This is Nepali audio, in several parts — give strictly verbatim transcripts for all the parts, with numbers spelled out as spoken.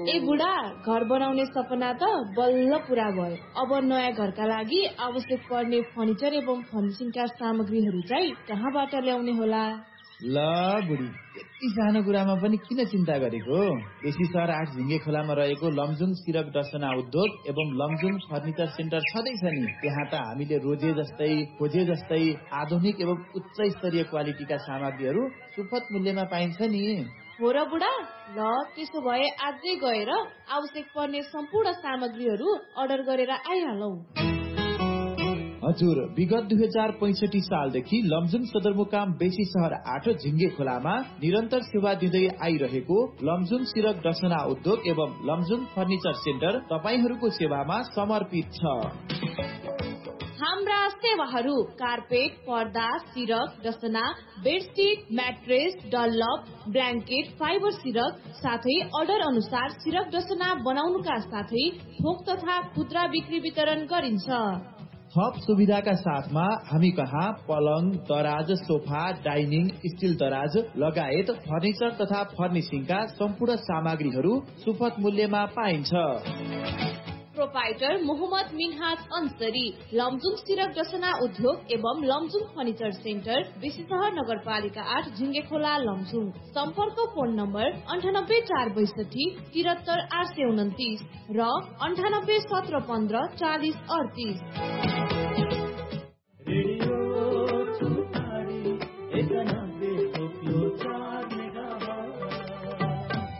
ए बुढा, घर बनाउने सपना त बल्ल पूरा भयो। अब नयाँ घरका लागि आवश्यक पर्ने फर्निचर एवं फर्निशिङका सामग्रीहरू चाहिँ कहाँबाट ल्याउने होला? ल बुढी, यति सानो कुरामा पनि किन चिन्ता गरेको? बेसी सहर आठ झिङ्गे खोलामा रहेको लमजुङ सिरक डसना उद्योग एवं लमजुङ फर्निचर सेन्टर छँदैछ नि। त्यहाँ त हामीले रोजे जस्तै खोजे जस्तै आधुनिक एवं उच्च स्तरीय क्वालिटीका सामग्रीहरू सुपथ मूल्यमा पाइन्छ नि। हो र बुढा, ल त्यसो भए आजै गएर आवश्यक पर्ने सम्पूर्ण सामग्रीहरू अर्डर गरेर आइहालौ। हजुर, विगत दुई हजार पैंसठी सालदेखि लमजुङ सदरमुकाम बेसी सहर आठ झिङ्गे खोलामा निरन्तर सेवा दिँदै आइरहेको लमजुङ सिरक डसना उद्योग एवं लमजुङ फर्निचर सेन्टर तपाईहरूको सेवामा समर्पित छ। हाम्रा सेवाहरू कार्पेट, पर्दा, सिरक डसना, bedsheet, mattress, Dunlop, blanket, fibre सिरक साथै अर्डर अनुसार सिरक डसना बनाउनुका साथै थोक तथा खुद्रा बिक्री वितरण गरिन्छ। थप सुविधाका साथमा हामी कहाँ पलङ, दराज, सोफा, डाइनिङ, स्टिल दराज लगायत फर्निचर तथा फर्निशिङका सम्पूर्ण सामग्रीहरू सुपथ मूल्यमा पाइन्छ। प्रोपाइटर मोहम्मद मिनहाज अन्सरी, लमजुङ सिरक डसना उद्योग एवं लमजुङ फर्निचर सेन्टर, बेसी सहर नगरपालिका आठ झिङ्गे खोला लमजुङ। सम्पर्क फोन नम्बर अन्ठानब्बे चार बैसठी तिहत्तर आठ सय उन्तिस र अन्ठानब्बे सत्र पन्ध्र चालिस अडतिस।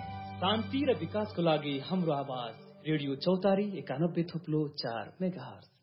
शान्ति र विकासको लागि हाम्रो आवाज रेडियो चौतारी एकानब्बे थुप्लो चार मेगाहर्ज।